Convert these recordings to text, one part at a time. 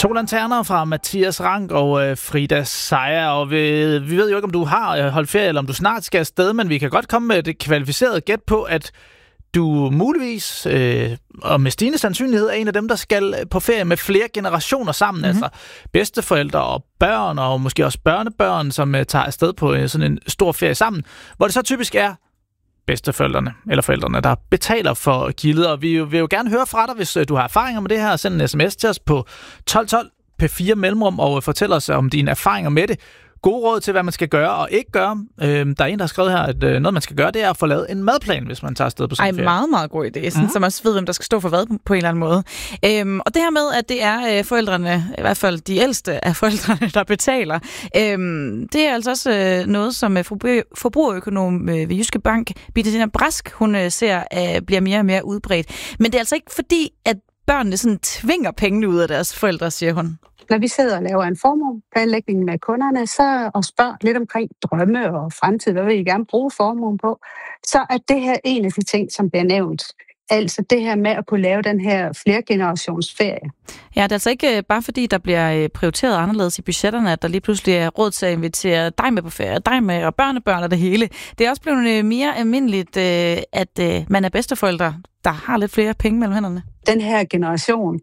To lanterner fra Mathias Rank og Frida Seier, og vi ved jo ikke, om du har holdt ferie, eller om du snart skal afsted, men vi kan godt komme med det kvalificerede gæt på, at du muligvis, og med stigende sandsynlighed, er en af dem, der skal på ferie med flere generationer sammen, altså bedsteforældre og børn, og måske også børnebørn, som tager afsted på sådan en stor ferie sammen, hvor det så typisk er bedsteforældrene eller forældrene, der betaler for gildet, og vi vil jo gerne høre fra dig, hvis du har erfaringer med det her. Send en sms til os på 1212 P4 mellemrum og fortæl os om dine erfaringer med det. Gode råd til, hvad man skal gøre og ikke gøre. Der er en, der har skrevet her, at noget, man skal gøre, det er at få lavet en madplan, hvis man tager afsted på sådan en ferie. Meget, meget god idé, sådan, så man også ved, hvem der skal stå for hvad på en eller anden måde. Og det her med, at det er forældrene, i hvert fald de ældste af forældrene, der betaler, det er altså også noget, som forbrugerøkonom ved Jyske Bank, Bettina Brask, hun ser bliver mere og mere udbredt. Men det er altså ikke fordi, at børnene sådan tvinger pengene ud af deres forældre, siger hun. Når vi sidder og laver en formueplanlægning med kunderne, så og spørger lidt omkring drømme og fremtid, hvad vil I gerne bruge formuen på, så er det her en af de ting, som bliver nævnt. Altså det her med at kunne lave den her flergenerationsferie. Ja, det er altså ikke bare fordi, der bliver prioriteret anderledes i budgetterne, at der lige pludselig er råd til at invitere dig med på ferie, dig med og børnebørn og det hele. Det er også blevet mere almindeligt, at man er bedsteforældre, der har lidt flere penge mellem hænderne. Den her generation,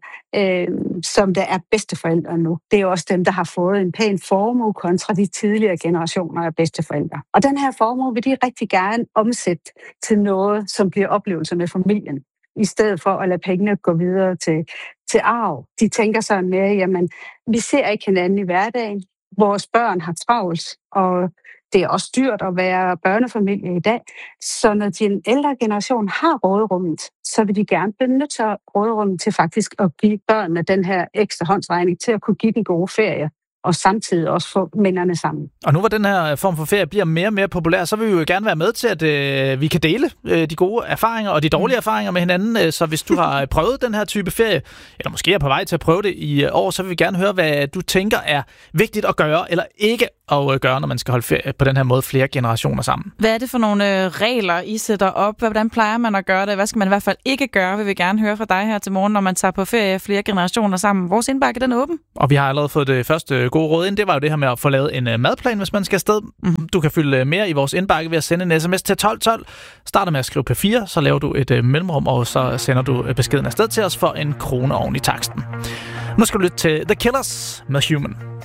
som der er bedsteforældre nu, det er også dem, der har fået en pæn formue kontra de tidligere generationer af bedsteforældre. Og den her formue vil de rigtig gerne omsætte til noget, som bliver oplevelser med familien, i stedet for at lade pengene gå videre til arv. De tænker sådan mere, jamen, vi ser ikke hinanden i hverdagen. Vores børn har travlt, og det er også dyrt at være børnefamilie i dag. Så når den ældre generation har råderummet, så vil de gerne benytte sig af råderummet til faktisk at give børnene den her ekstra håndsregning til at kunne give den gode ferie, og samtidig også få minderne sammen. Og nu hvor den her form for ferie bliver mere og mere populær, så vil vi jo gerne være med til, at vi kan dele de gode erfaringer og de dårlige erfaringer med hinanden. Så hvis du har prøvet den her type ferie, eller måske er på vej til at prøve det i år, så vil vi gerne høre, hvad du tænker er vigtigt at gøre, eller ikke at gøre, når man skal holde ferie på den her måde flere generationer sammen. Hvad er det for nogle regler, I sætter op? Hvordan plejer man at gøre det? Hvad skal man i hvert fald ikke gøre? Vil vi gerne høre fra dig her til morgen, når man tager på ferie flere generationer sammen. Vores indbakke, den er åben. Og vi har allerede fået det første gode råd ind. Det var jo det her med at få lavet en madplan, hvis man skal afsted. Du kan fylde mere i vores indbakke ved at sende en sms til 1212. Starter med at skrive P4, så laver du et mellemrum, og så sender du beskeden afsted til os for 1 krone oven i taksten. Nu skal du lytte til The Killers med Human.